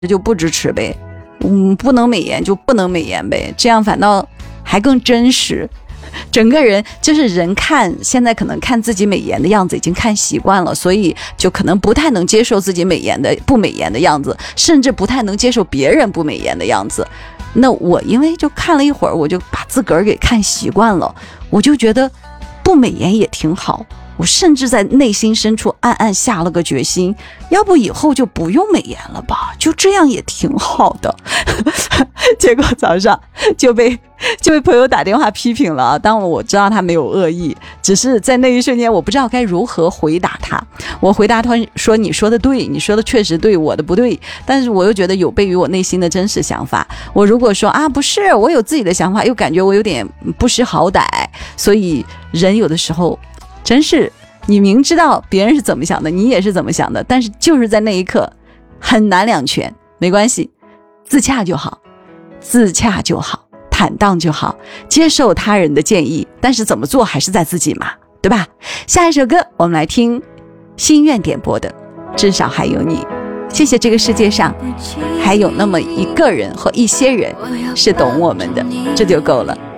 就不支持呗，不能美颜就不能美颜呗，这样反倒还更真实。整个人就是人现在可能看自己美颜的样子已经看习惯了，所以就可能不太能接受自己不美颜的样子，甚至不太能接受别人不美颜的样子。那我因为就看了一会儿，我就把自个儿给看习惯了，我就觉得不美颜也挺好。我甚至在内心深处暗暗下了个决心，要不以后就不用美颜了吧，就这样也挺好的。结果早上就被朋友打电话批评了，当然我知道他没有恶意，只是在那一瞬间我不知道该如何回答他。我回答他说，你说的对，你说的确实对，我的不对，但是我又觉得有悖于我内心的真实想法。我如果说啊不是，我有自己的想法，又感觉我有点不识好歹。所以人有的时候真是你明知道别人是怎么想的，你也是怎么想的，但是就是在那一刻很难两全。没关系，自洽就好，坦荡就好，接受他人的建议，但是怎么做还是在自己嘛，对吧？下一首歌我们来听心愿点播的《至少还有你》。谢谢这个世界上还有那么一个人或一些人是懂我们的，这就够了。